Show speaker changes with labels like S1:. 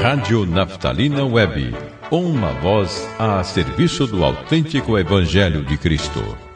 S1: Rádio Naftalina Web, uma voz a serviço do autêntico Evangelho de Cristo.